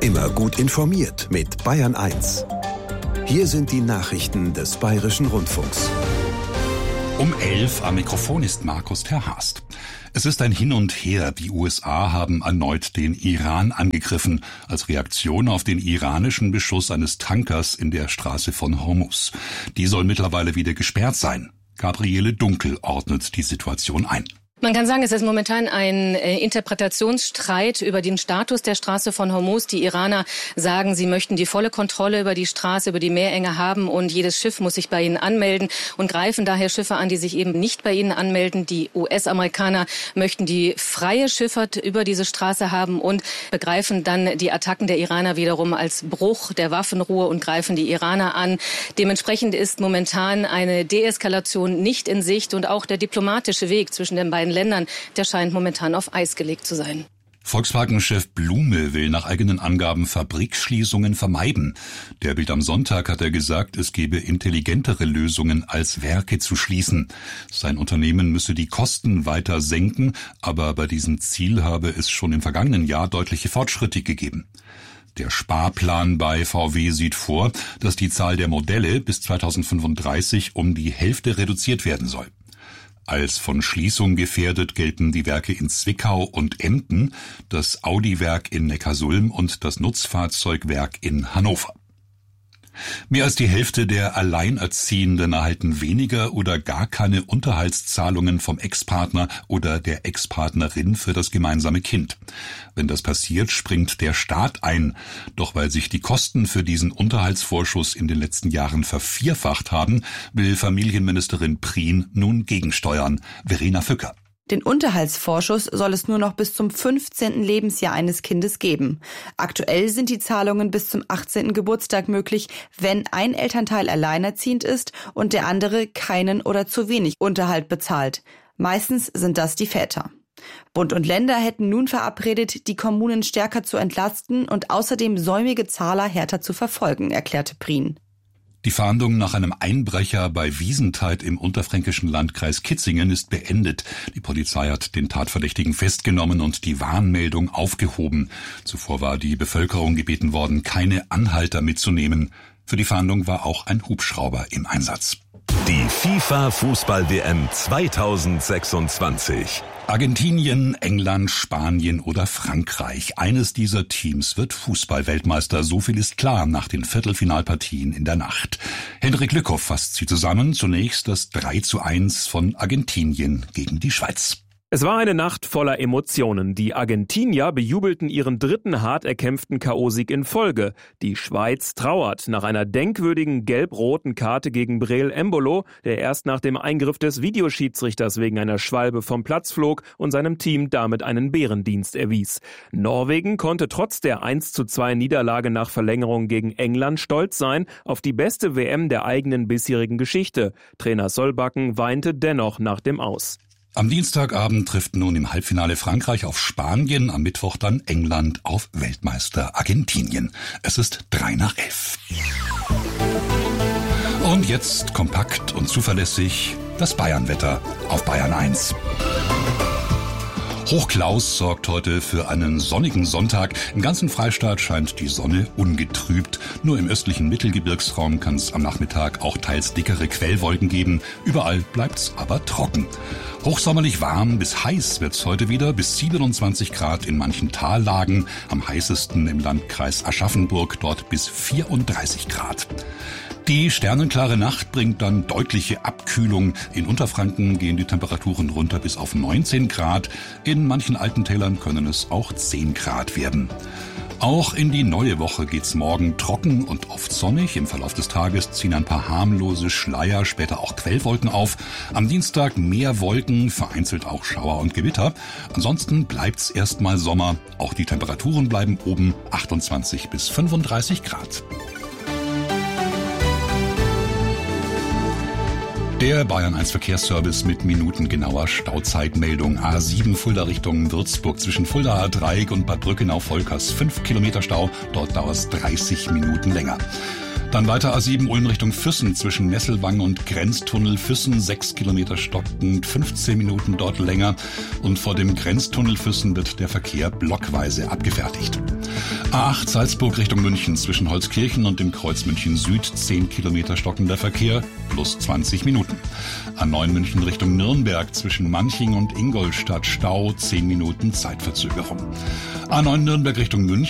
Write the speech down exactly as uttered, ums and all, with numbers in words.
Immer gut informiert mit Bayern eins. Hier sind die Nachrichten des Bayerischen Rundfunks. Um elf am Mikrofon ist Markus Terhast. Es ist ein Hin und Her. Die U S A haben erneut den Iran angegriffen, als Reaktion auf den iranischen Beschuss eines Tankers in der Straße von Hormuz. Die soll mittlerweile wieder gesperrt sein. Gabriele Dunkel ordnet die Situation ein. Man kann sagen, es ist momentan ein äh, Interpretationsstreit über den Status der Straße von Hormuz. Die Iraner sagen, sie möchten die volle Kontrolle über die Straße, über die Meerenge haben und jedes Schiff muss sich bei ihnen anmelden und greifen daher Schiffe an, die sich eben nicht bei ihnen anmelden. Die U S-Amerikaner möchten die freie Schifffahrt über diese Straße haben und begreifen dann die Attacken der Iraner wiederum als Bruch der Waffenruhe und greifen die Iraner an. Dementsprechend ist momentan eine Deeskalation nicht in Sicht und auch der diplomatische Weg zwischen den beiden Ländern, der scheint momentan auf Eis gelegt zu sein. Volkswagen-Chef Blume will nach eigenen Angaben Fabrikschließungen vermeiden. Der Bild am Sonntag hat er gesagt, es gebe intelligentere Lösungen als Werke zu schließen. Sein Unternehmen müsse die Kosten weiter senken, aber bei diesem Ziel habe es schon im vergangenen Jahr deutliche Fortschritte gegeben. Der Sparplan bei V W sieht vor, dass die Zahl der Modelle bis zweitausendfünfunddreißig um die Hälfte reduziert werden soll. Als von Schließung gefährdet gelten die Werke in Zwickau und Emden, das Audi-Werk in Neckarsulm und das Nutzfahrzeugwerk in Hannover. Mehr als die Hälfte der Alleinerziehenden erhalten weniger oder gar keine Unterhaltszahlungen vom Ex-Partner oder der Ex-Partnerin für das gemeinsame Kind. Wenn das passiert, springt der Staat ein. Doch weil sich die Kosten für diesen Unterhaltsvorschuss in den letzten Jahren vervierfacht haben, will Familienministerin Prien nun gegensteuern. Verena Fücker. Den Unterhaltsvorschuss soll es nur noch bis zum fünfzehnten Lebensjahr eines Kindes geben. Aktuell sind die Zahlungen bis zum achtzehnten Geburtstag möglich, wenn ein Elternteil alleinerziehend ist und der andere keinen oder zu wenig Unterhalt bezahlt. Meistens sind das die Väter. Bund und Länder hätten nun verabredet, die Kommunen stärker zu entlasten und außerdem säumige Zahler härter zu verfolgen, erklärte Prien. Die Fahndung nach einem Einbrecher bei Wiesentheit im unterfränkischen Landkreis Kitzingen ist beendet. Die Polizei hat den Tatverdächtigen festgenommen und die Warnmeldung aufgehoben. Zuvor war die Bevölkerung gebeten worden, keine Anhalter mitzunehmen. Für die Fahndung war auch ein Hubschrauber im Einsatz. Die FIFA-Fußball-W M zweitausendsechsundzwanzig. Argentinien, England, Spanien oder Frankreich. Eines dieser Teams wird Fußball-Weltmeister. So viel ist klar nach den Viertelfinalpartien in der Nacht. Henrik Lückhoff fasst sie zusammen. Zunächst das drei zu eins von Argentinien gegen die Schweiz. Es war eine Nacht voller Emotionen. Die Argentinier bejubelten ihren dritten hart erkämpften K O-Sieg in Folge. Die Schweiz trauert nach einer denkwürdigen gelb-roten Karte gegen Breel Embolo, der erst nach dem Eingriff des Videoschiedsrichters wegen einer Schwalbe vom Platz flog und seinem Team damit einen Bärendienst erwies. Norwegen konnte trotz der eins zu zwei Niederlage nach Verlängerung gegen England stolz sein auf die beste W M der eigenen bisherigen Geschichte. Trainer Solbakken weinte dennoch nach dem Aus. Am Dienstagabend trifft nun im Halbfinale Frankreich auf Spanien, am Mittwoch dann England auf Weltmeister Argentinien. Es ist drei nach elf. Und jetzt kompakt und zuverlässig das Bayernwetter auf Bayern eins. Hochklaus sorgt heute für einen sonnigen Sonntag. Im ganzen Freistaat scheint die Sonne ungetrübt. Nur im östlichen Mittelgebirgsraum kann es am Nachmittag auch teils dickere Quellwolken geben. Überall bleibt's aber trocken. Hochsommerlich warm bis heiß wird's heute wieder, bis siebenundzwanzig Grad in manchen Tallagen. Am heißesten im Landkreis Aschaffenburg, dort bis vierunddreißig Grad. Die sternenklare Nacht bringt dann deutliche Abkühlung. In Unterfranken gehen die Temperaturen runter bis auf neunzehn Grad. In manchen Alpentälern können es auch zehn Grad werden. Auch in die neue Woche geht's morgen trocken und oft sonnig. Im Verlauf des Tages ziehen ein paar harmlose Schleier, später auch Quellwolken auf. Am Dienstag mehr Wolken, vereinzelt auch Schauer und Gewitter. Ansonsten bleibt's erstmal Sommer. Auch die Temperaturen bleiben oben, achtundzwanzig bis fünfunddreißig Grad. Der Bayern eins Verkehrsservice mit minutengenauer Stauzeitmeldung. A sieben Fulda Richtung Würzburg zwischen Fuldaer Dreieck und Bad Brückenau-Volkers. fünf Kilometer Stau, dort dauert es dreißig Minuten länger. Dann weiter A sieben Ulm Richtung Füssen zwischen Nesselwang und Grenztunnel Füssen, sechs Kilometer stockend, fünfzehn Minuten dort länger. Und vor dem Grenztunnel Füssen wird der Verkehr blockweise abgefertigt. A acht Salzburg Richtung München zwischen Holzkirchen und dem Kreuz München Süd zehn Kilometer stockender Verkehr plus zwanzig Minuten. A neun München Richtung Nürnberg zwischen Manching und Ingolstadt Stau zehn Minuten Zeitverzögerung. A neun Nürnberg Richtung München